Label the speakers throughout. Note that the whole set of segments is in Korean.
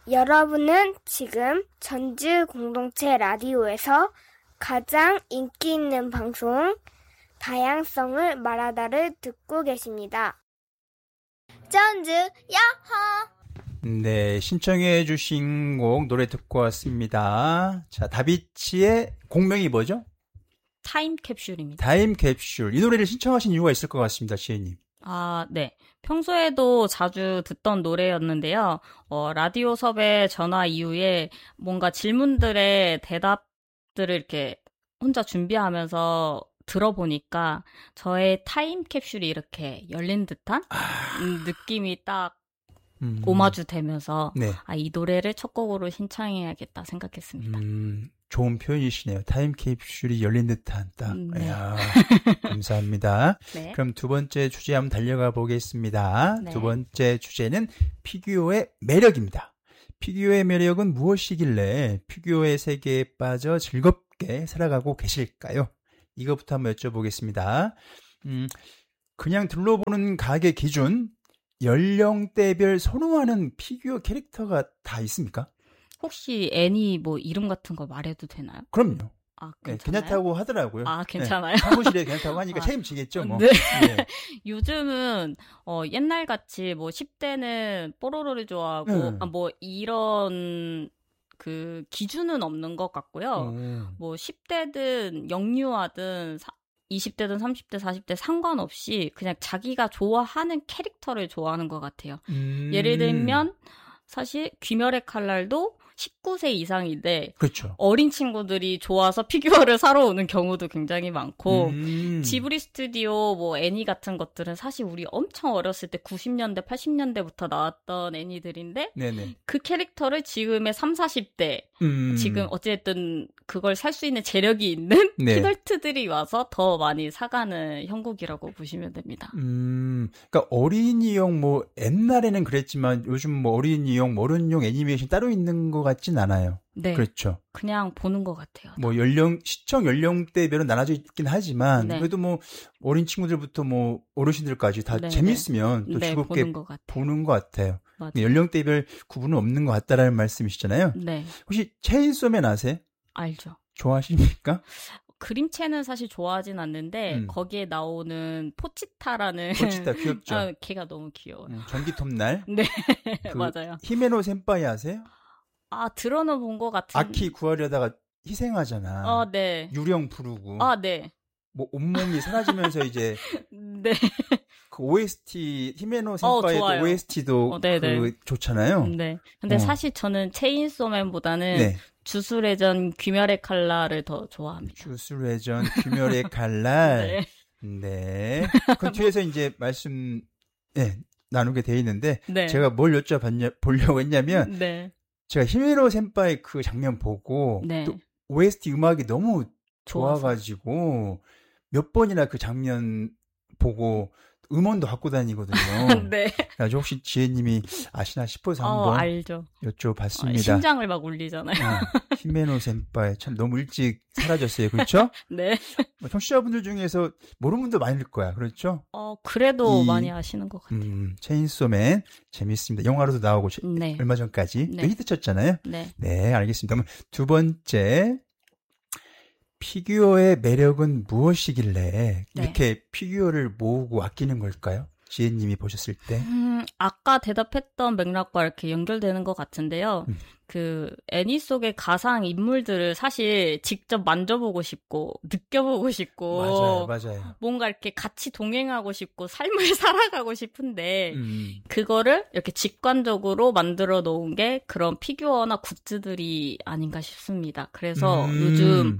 Speaker 1: 여러분은 지금 전주 공동체 라디오에서 가장 인기 있는 방송 다양성을 말하다를 듣고 계십니다. 전주 야호!
Speaker 2: 네, 신청해 주신 곡 노래 듣고 왔습니다. 자, 다비치의 곡명이 뭐죠?
Speaker 3: 타임캡슐입니다.
Speaker 2: 타임캡슐. 이 노래를 신청하신 이유가 있을 것 같습니다, 지혜님.
Speaker 3: 아, 네. 평소에도 자주 듣던 노래였는데요. 라디오 섭외 전화 이후에 뭔가 질문들의 대답들을 이렇게 혼자 준비하면서 들어보니까 저의 타임캡슐이 이렇게 열린 듯한 느낌이 딱 오마주 되면서
Speaker 2: 네.
Speaker 3: 이 노래를 첫 곡으로 신청해야겠다 생각했습니다.
Speaker 2: 좋은 표현이시네요. 타임캡슐이 열린 듯한 딱.
Speaker 3: 네.
Speaker 2: 이야, 감사합니다.
Speaker 3: 네.
Speaker 2: 그럼 두 번째 주제 한번 달려가 보겠습니다.
Speaker 3: 네.
Speaker 2: 두 번째 주제는 피규어의 매력입니다. 피규어의 매력은 무엇이길래 피규어의 세계에 빠져 즐겁게 살아가고 계실까요? 이것부터 한번 여쭤보겠습니다. 그냥 둘러보는 가게 기준 연령대별 선호하는 피규어 캐릭터가 다 있습니까?
Speaker 3: 혹시 애니 뭐 이름 같은 거 말해도 되나요?
Speaker 2: 그럼요.
Speaker 3: 아,
Speaker 2: 네,
Speaker 3: 괜찮아요?
Speaker 2: 괜찮다고 하더라고요.
Speaker 3: 아, 괜찮아요?
Speaker 2: 네, 사무실에 괜찮다고 하니까 책임지겠죠, 뭐.
Speaker 3: 네.
Speaker 2: 네.
Speaker 3: 요즘은 옛날 같이 뭐 10대는 뽀로로를 좋아하고 뭐 이런 그 기준은 없는 것 같고요. 뭐 10대든 영유아든 20대든 30대, 40대 상관없이 그냥 자기가 좋아하는 캐릭터를 좋아하는 것 같아요. 예를 들면 사실 귀멸의 칼날도 19세 이상인데
Speaker 2: 그렇죠.
Speaker 3: 어린 친구들이 좋아서 피규어를 사러 오는 경우도 굉장히 많고 지브리 스튜디오 뭐 애니 같은 것들은 사실 우리 엄청 어렸을 때 90년대, 80년대부터 나왔던 애니들인데
Speaker 2: 네네.
Speaker 3: 그 캐릭터를 지금의 30, 40대 지금 어쨌든 그걸 살 수 있는 재력이 있는
Speaker 2: 네.
Speaker 3: 키덜트들이 와서 더 많이 사가는 형국이라고 보시면 됩니다.
Speaker 2: 그러니까 어린이용 뭐 옛날에는 그랬지만 요즘 뭐 어린이용, 어른용 애니메이션 따로 있는 것 같진 않아요.
Speaker 3: 네.
Speaker 2: 그렇죠.
Speaker 3: 그냥 보는 것 같아요.
Speaker 2: 뭐 시청 연령대별은 나눠져 있긴 하지만
Speaker 3: 네.
Speaker 2: 그래도 뭐 어린 친구들부터 뭐 어르신들까지 다
Speaker 3: 네,
Speaker 2: 재밌으면 또
Speaker 3: 네,
Speaker 2: 즐겁게
Speaker 3: 보는 것 같아요.
Speaker 2: 맞아요. 연령대별 구분은 없는 것 같다라는 말씀이시잖아요.
Speaker 3: 네.
Speaker 2: 혹시 체인소맨 아세요?
Speaker 3: 알죠.
Speaker 2: 좋아하십니까?
Speaker 3: 그림체는 사실 좋아하진 않는데 거기에 나오는 포치타 귀엽죠. 걔가 너무 귀여워요.
Speaker 2: 전기톱날.
Speaker 3: 네.
Speaker 2: 그
Speaker 3: 맞아요.
Speaker 2: 히메노 센파이 아세요?
Speaker 3: 들어는 본 것 같은.
Speaker 2: 아키 구하려다가 희생하잖아.
Speaker 3: 네.
Speaker 2: 유령 부르고.
Speaker 3: 네.
Speaker 2: 뭐 온몸이 사라지면서 이제
Speaker 3: 네.
Speaker 2: 그 OST 히메노 센파이의 OST도 좋잖아요.
Speaker 3: 네. 근데 사실 저는 체인소맨보다는
Speaker 2: 네.
Speaker 3: 주술회전 귀멸의 칼날을 더 좋아합니다.
Speaker 2: 주술회전 귀멸의 칼날.
Speaker 3: 네.
Speaker 2: 네. 그 뒤에서 이제 말씀 나누게 돼 있는데
Speaker 3: 네.
Speaker 2: 제가 뭘 보려고 했냐면
Speaker 3: 네.
Speaker 2: 제가 히메노 센파이 그 장면 보고
Speaker 3: 네.
Speaker 2: 또 OST 음악이 너무 좋아가지고 몇 번이나 그 장면 보고 음원도 갖고 다니거든요.
Speaker 3: 네.
Speaker 2: 그래서 혹시 지혜님이 아시나 싶어서 한번
Speaker 3: 알죠.
Speaker 2: 여쭤봤습니다.
Speaker 3: 심장을 막 울리잖아요.
Speaker 2: 히메노 센파이 참 너무 일찍 사라졌어요. 그렇죠?
Speaker 3: 네.
Speaker 2: 청취자분들 중에서 모르는 분도 많을 거야. 그렇죠?
Speaker 3: 그래도 많이 아시는 것 같아요.
Speaker 2: 체인소맨 재밌습니다. 영화로도 나오고
Speaker 3: 네.
Speaker 2: 얼마 전까지
Speaker 3: 네.
Speaker 2: 또 히트쳤잖아요.
Speaker 3: 네.
Speaker 2: 네, 알겠습니다. 그럼 두 번째 피규어의 매력은 무엇이길래 이렇게 피규어를 모으고 아끼는 걸까요? 지혜님이 보셨을 때.
Speaker 3: 아까 대답했던 맥락과 이렇게 연결되는 것 같은데요. 그 애니 속의 가상 인물들을 사실 직접 만져보고 싶고 느껴보고 싶고
Speaker 2: 맞아요.
Speaker 3: 뭔가 이렇게 같이 동행하고 싶고 삶을 살아가고 싶은데 그거를 이렇게 직관적으로 만들어 놓은 게 그런 피규어나 굿즈들이 아닌가 싶습니다. 그래서 요즘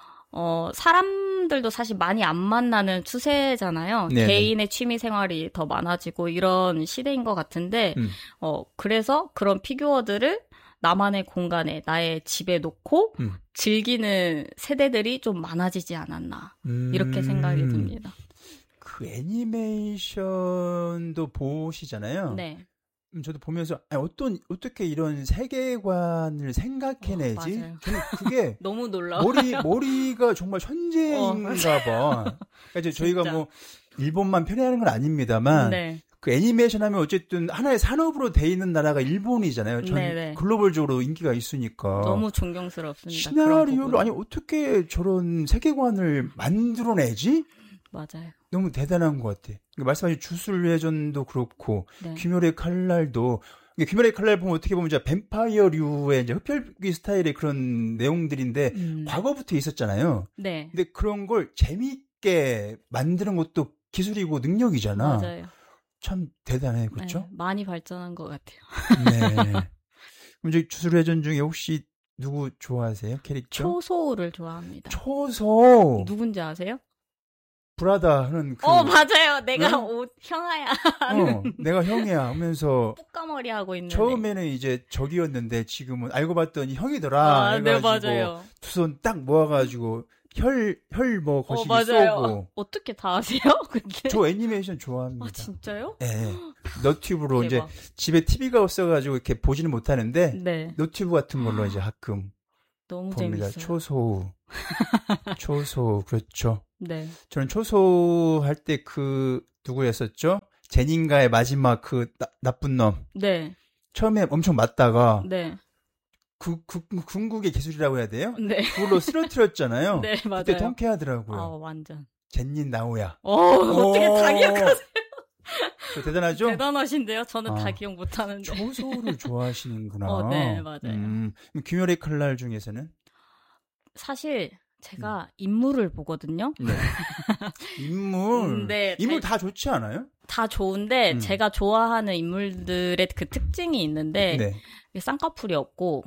Speaker 3: 사람들도 사실 많이 안 만나는 추세잖아요.
Speaker 2: 네네.
Speaker 3: 개인의 취미 생활이 더 많아지고 이런 시대인 것 같은데, 그래서 그런 피규어들을 나만의 공간에, 나의 집에 놓고 즐기는 세대들이 좀 많아지지 않았나. 이렇게 생각이 듭니다.
Speaker 2: 그 애니메이션도 보시잖아요.
Speaker 3: 네.
Speaker 2: 저도 보면서 어떻게 이런 세계관을 생각해내지?
Speaker 3: 맞아요.
Speaker 2: 저는 그게
Speaker 3: 너무 놀라워.
Speaker 2: 머리가 정말 천재인가 봐. 그러니까 이제 저희가 뭐 일본만 편애하는 건 아닙니다만
Speaker 3: 네.
Speaker 2: 그 애니메이션 하면 어쨌든 하나의 산업으로 돼 있는 나라가 일본이잖아요. 전
Speaker 3: 네네.
Speaker 2: 글로벌적으로 인기가 있으니까.
Speaker 3: 너무 존경스럽습니다.
Speaker 2: 시나리오를 아니 어떻게 저런 세계관을 만들어내지?
Speaker 3: 맞아요.
Speaker 2: 너무 대단한 것 같아. 말씀하신 주술회전도 그렇고
Speaker 3: 네.
Speaker 2: 귀멸의 칼날도 귀멸의 칼날 보면 어떻게 보면 이제 뱀파이어류의 이제 흡혈귀 스타일의 그런 내용들인데 과거부터 있었잖아요.
Speaker 3: 네.
Speaker 2: 근데 그런 걸 재미있게 만드는 것도 기술이고 능력이잖아.
Speaker 3: 맞아요.
Speaker 2: 참 대단해, 그렇죠?
Speaker 3: 네, 많이 발전한 것 같아요.
Speaker 2: 네. 그럼 저희 주술회전 중에 혹시 누구 좋아하세요? 캐릭터?
Speaker 3: 초소를 좋아합니다.
Speaker 2: 초소.
Speaker 3: 누군지 아세요?
Speaker 2: 브라다 하는 그.
Speaker 3: 맞아요. 내가
Speaker 2: 응?
Speaker 3: 형아야.
Speaker 2: 내가 형이야 하면서.
Speaker 3: 뿌까머리 하고 있는데.
Speaker 2: 처음에는 이제 적이었는데 지금은 알고 봤더니 형이더라.
Speaker 3: 네, 맞아요.
Speaker 2: 두 손 딱 모아가지고 혈 뭐 거시기
Speaker 3: 맞아요.
Speaker 2: 쏘고.
Speaker 3: 어떻게 다 아세요? 근데?
Speaker 2: 저 애니메이션 좋아합니다.
Speaker 3: 아, 진짜요?
Speaker 2: 네. 너튜브로 이제 집에 TV가 없어가지고 이렇게 보지는 못하는데.
Speaker 3: 네.
Speaker 2: 너튜브 같은 걸로 이제 가끔.
Speaker 3: 너무
Speaker 2: 봅니다.
Speaker 3: 재밌어요.
Speaker 2: 초소, 그렇죠.
Speaker 3: 네.
Speaker 2: 저는 초소 할 때 누구였었죠? 제닌가의 마지막 나쁜 놈.
Speaker 3: 네.
Speaker 2: 처음에 엄청 맞다가.
Speaker 3: 네.
Speaker 2: 궁극의 기술이라고 해야 돼요?
Speaker 3: 네.
Speaker 2: 그걸로 쓰러뜨렸잖아요.
Speaker 3: 네, 맞아요.
Speaker 2: 그때 통쾌하더라고요.
Speaker 3: 완전.
Speaker 2: 젠닌 나오야.
Speaker 3: 어떻게 다 기억하세요?
Speaker 2: 대단하죠?
Speaker 3: 대단하신데요? 저는 다 기억 못하는데.
Speaker 2: 초소를 좋아하시는구나.
Speaker 3: 네, 맞아요.
Speaker 2: 귀멸의 칼날 중에서는?
Speaker 3: 사실 제가 인물을 보거든요.
Speaker 2: 네. 인물?
Speaker 3: 네,
Speaker 2: 인물 다 좋지 않아요?
Speaker 3: 다 좋은데 제가 좋아하는 인물들의 그 특징이 있는데
Speaker 2: 네.
Speaker 3: 쌍꺼풀이 없고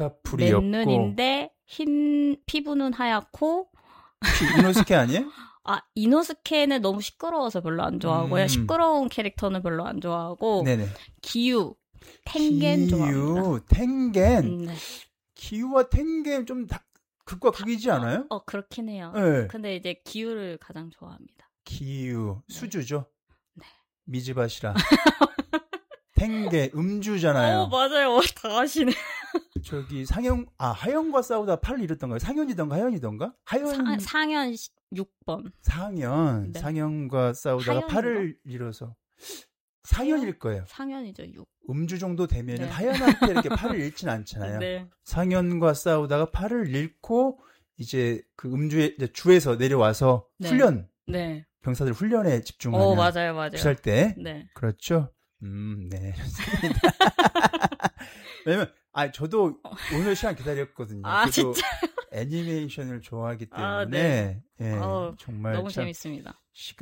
Speaker 2: 맨눈인데
Speaker 3: 흰 피부는 하얗고
Speaker 2: 이노스케 아니에요?
Speaker 3: 이노스케는 너무 시끄러워서 별로 안 좋아하고요. 시끄러운 캐릭터는 별로 안 좋아하고
Speaker 2: 네네.
Speaker 3: 기유, 텐겐 좋아합니다.
Speaker 2: 텐겐?
Speaker 3: 네.
Speaker 2: 기유와 텐겐 좀 극과 극이지 않아요?
Speaker 3: 그렇긴 해요.
Speaker 2: 네.
Speaker 3: 근데 이제 기유를 가장 좋아합니다.
Speaker 2: 기유, 수주죠?
Speaker 3: 네.
Speaker 2: 미즈바시라. 텐겐, 음주잖아요.
Speaker 3: 맞아요. 다 아시네.
Speaker 2: 저기 하연과 싸우다 팔을 잃었던가요? 상현이던가 하연이던가?
Speaker 3: 상현 6번.
Speaker 2: 상현.
Speaker 3: 네.
Speaker 2: 상현과 싸우다가 팔을 잃어서. 상현일 거예요.
Speaker 3: 상현이죠, 6.
Speaker 2: 음주 정도 되면
Speaker 3: 네.
Speaker 2: 하연한테 이렇게 팔을 잃진 않잖아요.
Speaker 3: 네.
Speaker 2: 상현과 싸우다가 팔을 잃고 이제 그 주에서 내려와서
Speaker 3: 네.
Speaker 2: 훈련.
Speaker 3: 네.
Speaker 2: 병사들 훈련에 집중하는.
Speaker 3: 맞아요.
Speaker 2: 살 때.
Speaker 3: 네.
Speaker 2: 그렇죠. 네. 좋습니다. 왜냐면 저도 오늘 시간 기다렸거든요.
Speaker 3: 진짜.
Speaker 2: 애니메이션을 좋아하기 때문에
Speaker 3: 네.
Speaker 2: 정말
Speaker 3: 너무 재밌습니다.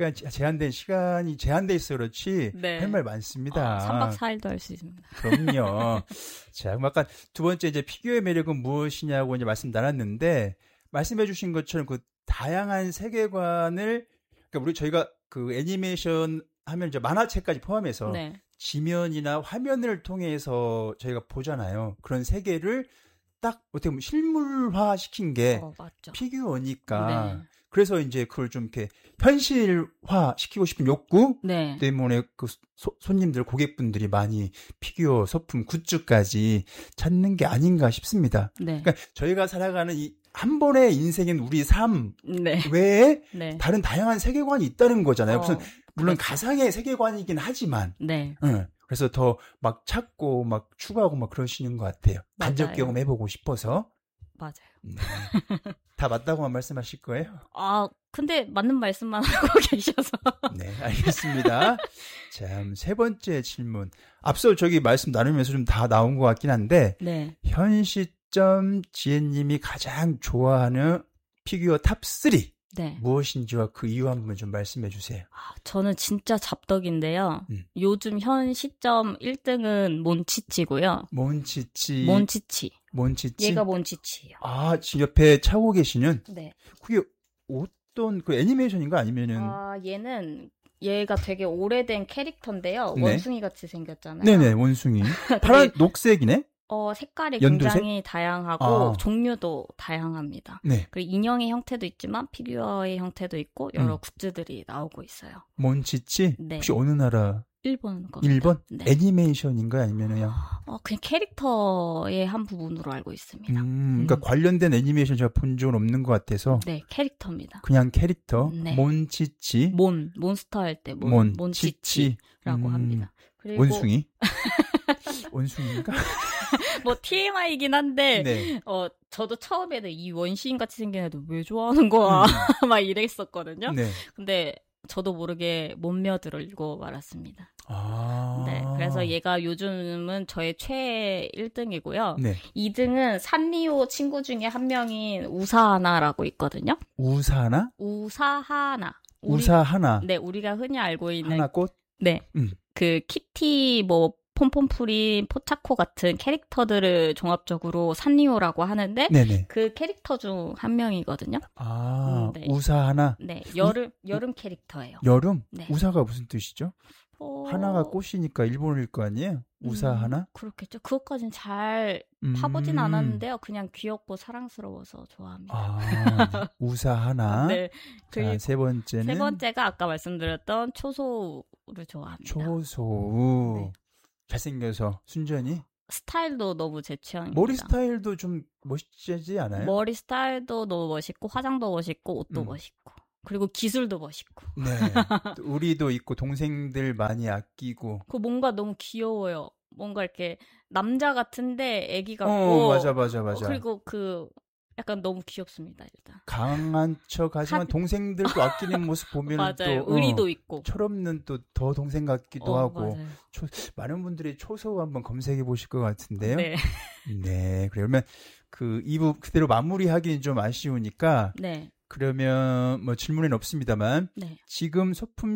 Speaker 2: 시간이 제한돼 있어 그렇지 할 말 많습니다.
Speaker 3: 3박 4일도 할 수 있습니다.
Speaker 2: 그럼요. 자, 그럼 아까 두 번째 이제 피규어의 매력은 무엇이냐고 이제 말씀 나눴는데 말씀해주신 것처럼 그 다양한 세계관을 그러니까 저희가 그 애니메이션 하면 이제 만화책까지 포함해서 지면이나 화면을 통해서 저희가 보잖아요. 그런 세계를 딱 어떻게 보면 실물화 시킨 게 피규어니까.
Speaker 3: 네.
Speaker 2: 그래서 이제 그걸 좀 이렇게 현실화 시키고 싶은 욕구 때문에 그 손님들, 고객분들이 많이 피규어, 소품, 굿즈까지 찾는 게 아닌가 싶습니다.
Speaker 3: 네.
Speaker 2: 그러니까 저희가 살아가는 이 한 번의 인생인 우리 삶 외에 다른 다양한 세계관이 있다는 거잖아요. 물론 가상의 세계관이긴 하지만. 그래서 더 막 찾고 막 추구하고 막 그러시는 것 같아요. 간접 경험해보고 싶어서.
Speaker 3: 맞아요.
Speaker 2: 다 맞다고만 말씀하실 거예요?
Speaker 3: 근데 맞는 말씀만 하고 계셔서.
Speaker 2: 네, 알겠습니다. 자, 세 번째 질문. 앞서 저기 말씀 나누면서 좀 다 나온 것 같긴 한데. 현 시점 지혜님이 가장 좋아하는 피규어 탑3. 무엇인지와 그 이유 한번 좀 말씀해 주세요.
Speaker 3: 저는 진짜 잡덕인데요. 요즘 현 시점 1등은 몬치치고요.
Speaker 2: 몬치치.
Speaker 3: 얘가 몬치치예요.
Speaker 2: 지금 옆에 차고 계시는?
Speaker 3: 네.
Speaker 2: 그게 어떤 그 애니메이션인가 아니면은?
Speaker 3: 얘가 되게 오래된 캐릭터인데요. 원숭이 같이 생겼잖아요.
Speaker 2: 네네, 원숭이. 파란 녹색이네?
Speaker 3: 색깔이
Speaker 2: 연두색?
Speaker 3: 굉장히 다양하고 종류도 다양합니다. 그리고 인형의 형태도 있지만 피규어의 형태도 있고 여러 굿즈들이 나오고 있어요.
Speaker 2: 몬치치? 혹시 어느 나라?
Speaker 3: 일본 겁니다.
Speaker 2: 일본? 애니메이션인가요? 아니면은
Speaker 3: 그냥 캐릭터의 한 부분으로 알고 있습니다.
Speaker 2: 그러니까 관련된 애니메이션 제가 본 적은 없는 것 같아서.
Speaker 3: 네, 캐릭터입니다.
Speaker 2: 그냥 캐릭터.
Speaker 3: 네.
Speaker 2: 몬치치.
Speaker 3: 몬스터 할 때 몬치치라고 합니다. 그리고
Speaker 2: 원숭이. 원숭이인가?
Speaker 3: 뭐 TMI이긴 한데
Speaker 2: 네.
Speaker 3: 저도 처음에는 이 원시인 같이 생긴 애도 왜 좋아하는 거야 막 이랬었거든요.
Speaker 2: 네.
Speaker 3: 근데 저도 모르게 못며들고 말았습니다. 네, 그래서 얘가 요즘은 저의 최애 1등이고요.
Speaker 2: 네.
Speaker 3: 2등은 산리오 친구 중에 한 명인 우사하나라고 있거든요.
Speaker 2: 우사하나?
Speaker 3: 우사하나.
Speaker 2: 우사하나.
Speaker 3: 네, 우리가 흔히 알고 있는
Speaker 2: 하나꽃?
Speaker 3: 네. 그 키티 뭐 폼폼프린, 포차코 같은 캐릭터들을 종합적으로 산리오라고 하는데
Speaker 2: 네네.
Speaker 3: 그 캐릭터 중 한 명이거든요.
Speaker 2: 네. 우사하나?
Speaker 3: 네, 여름 캐릭터예요.
Speaker 2: 여름?
Speaker 3: 네.
Speaker 2: 우사가 무슨 뜻이죠? 하나가 꽃이니까 일본어일 거 아니에요? 우사하나?
Speaker 3: 그렇겠죠. 그것까진 잘 파보진 않았는데요. 그냥 귀엽고 사랑스러워서 좋아합니다.
Speaker 2: 우사하나.
Speaker 3: 네.
Speaker 2: 자, 세 번째는?
Speaker 3: 세 번째가 아까 말씀드렸던 초소우를 좋아합니다.
Speaker 2: 초소우.
Speaker 3: 네.
Speaker 2: 잘생겨서 순전히?
Speaker 3: 스타일도 너무 제 취향입니다.
Speaker 2: 머리 스타일도 좀 멋지지 않아요?
Speaker 3: 머리 스타일도 너무 멋있고 화장도 멋있고 옷도 멋있고 그리고 기술도 멋있고.
Speaker 2: 네. 우리도 있고 동생들 많이 아끼고.
Speaker 3: 뭔가 너무 귀여워요. 뭔가 이렇게 남자 같은데 애기 같고.
Speaker 2: 맞아.
Speaker 3: 그리고 약간 너무 귀엽습니다, 일단.
Speaker 2: 강한 척 하지만 동생들도 아끼는 모습 보면
Speaker 3: 맞아요.
Speaker 2: 또
Speaker 3: 의리도 있고.
Speaker 2: 철없는 또 더 동생 같기도 하고.
Speaker 3: 맞아요.
Speaker 2: 많은 분들이 초소 한번 검색해 보실 것 같은데요.
Speaker 3: 네.
Speaker 2: 네. 그러면 2부 그대로 마무리하기는 좀 아쉬우니까.
Speaker 3: 네.
Speaker 2: 그러면 뭐 질문은 없습니다만.
Speaker 3: 네.
Speaker 2: 지금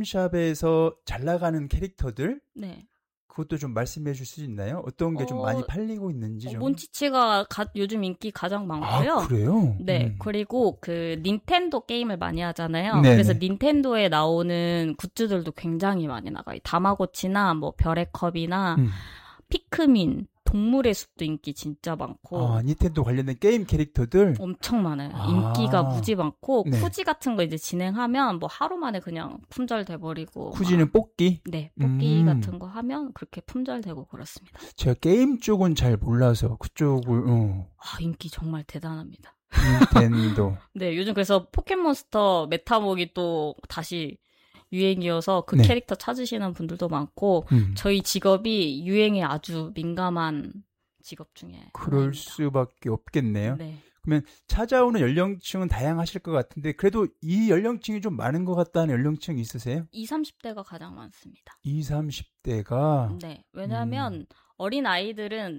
Speaker 2: 소품샵에서 잘 나가는 캐릭터들.
Speaker 3: 네.
Speaker 2: 그것도 좀 말씀해 줄 수 있나요? 어떤 게 좀 많이 팔리고 있는지 좀.
Speaker 3: 몬치치가 요즘 인기 가장 많고요.
Speaker 2: 아, 그래요?
Speaker 3: 네. 그리고 닌텐도 게임을 많이 하잖아요.
Speaker 2: 네네.
Speaker 3: 그래서 닌텐도에 나오는 굿즈들도 굉장히 많이 나가요. 다마고치나 뭐 별의 컵이나 피크민, 동물의 숲도 인기 진짜 많고.
Speaker 2: 닌텐도 관련된 게임 캐릭터들?
Speaker 3: 엄청 많아요. 인기가 무지 많고,
Speaker 2: 네.
Speaker 3: 쿠지 같은 거 이제 진행하면 뭐 하루 만에 그냥 품절돼버리고.
Speaker 2: 쿠지는 뽑기?
Speaker 3: 네, 뽑기 같은 거 하면 그렇게 품절되고 그렇습니다.
Speaker 2: 제가 게임 쪽은 잘 몰라서 그쪽을,
Speaker 3: 인기 정말 대단합니다.
Speaker 2: 닌텐도.
Speaker 3: 네, 요즘 그래서 포켓몬스터 메타목이 또 다시 유행이어서 그
Speaker 2: 네.
Speaker 3: 캐릭터 찾으시는 분들도 많고 저희 직업이 유행에 아주 민감한 직업 중에
Speaker 2: 그럴
Speaker 3: 하나입니다.
Speaker 2: 수밖에 없겠네요.
Speaker 3: 네.
Speaker 2: 그러면 찾아오는 연령층은 다양하실 것 같은데 그래도 이 연령층이 좀 많은 것 같다는 연령층 있으세요?
Speaker 3: 20, 30대가 가장 많습니다.
Speaker 2: 20, 30대가?
Speaker 3: 네. 왜냐하면 어린 아이들은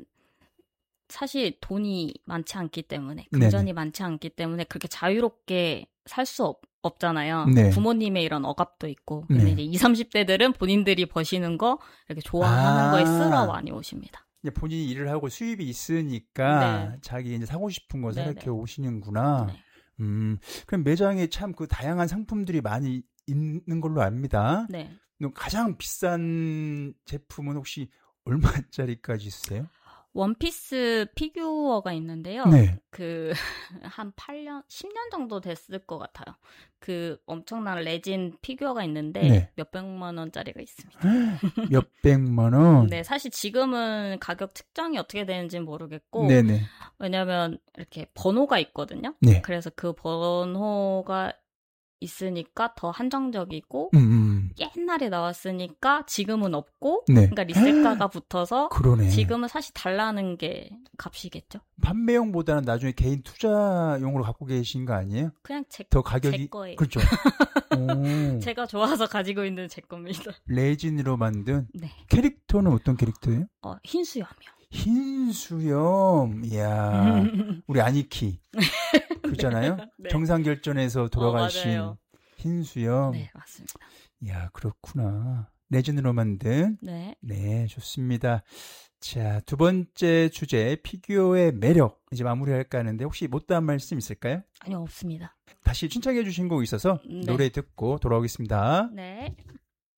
Speaker 3: 사실 돈이 많지 않기 때문에 금전이 많지 않기 때문에 그렇게 자유롭게 살 수 없잖아요.
Speaker 2: 네.
Speaker 3: 부모님의 이런 억압도 있고. 근데 이제 20, 30대들은 본인들이 버시는 거 이렇게 좋아하는 거에 쓰러 많이 오십니다.
Speaker 2: 이제 본인이 일을 하고 수입이 있으니까
Speaker 3: 네.
Speaker 2: 자기 이제 사고 싶은 거
Speaker 3: 네네.
Speaker 2: 생각해 오시는구나.
Speaker 3: 네.
Speaker 2: 그럼 매장에 참 그 다양한 상품들이 많이 있는 걸로 압니다.
Speaker 3: 네. 가장
Speaker 2: 비싼 제품은 혹시 얼마짜리까지 있으세요?
Speaker 3: 원피스 피규어가 있는데요.
Speaker 2: 네.
Speaker 3: 한 8년, 10년 정도 됐을 것 같아요. 엄청난 레진 피규어가 있는데
Speaker 2: 네.
Speaker 3: 몇백만 원짜리가 있습니다.
Speaker 2: 몇백만 원?
Speaker 3: 네, 사실 지금은 가격 측정이 어떻게 되는지는 모르겠고
Speaker 2: 네네.
Speaker 3: 왜냐하면 이렇게 번호가 있거든요.
Speaker 2: 네.
Speaker 3: 그래서 그 번호가 있으니까 더 한정적이고 옛날에 나왔으니까 지금은 없고
Speaker 2: 네.
Speaker 3: 그러니까 리셀가가 붙어서
Speaker 2: 그러네.
Speaker 3: 지금은 사실 달라는 게 값이겠죠.
Speaker 2: 판매용보다는 나중에 개인 투자용으로 갖고 계신 거 아니에요?
Speaker 3: 그냥
Speaker 2: 더 가격이
Speaker 3: 제 거예요.
Speaker 2: 그렇죠. 오.
Speaker 3: 제가 좋아서 가지고 있는 제 겁니다.
Speaker 2: 레진으로 만든
Speaker 3: 네.
Speaker 2: 캐릭터는 어떤 캐릭터예요?
Speaker 3: 흰수염이요.
Speaker 2: 흰수염. 이야. 우리 아니키. 그렇잖아요.
Speaker 3: 네.
Speaker 2: 정상결전에서 돌아가신
Speaker 3: 맞아요.
Speaker 2: 흰수염.
Speaker 3: 네, 맞습니다.
Speaker 2: 이야, 그렇구나. 레진으로 만든.
Speaker 3: 네.
Speaker 2: 네, 좋습니다. 자, 두 번째 주제, 피규어의 매력. 이제 마무리할까 하는데 혹시 못다한 말씀 있을까요?
Speaker 3: 아니요, 없습니다.
Speaker 2: 다시 신청해 주신 곡 있어서
Speaker 3: 네.
Speaker 2: 노래 듣고 돌아오겠습니다.
Speaker 3: 네.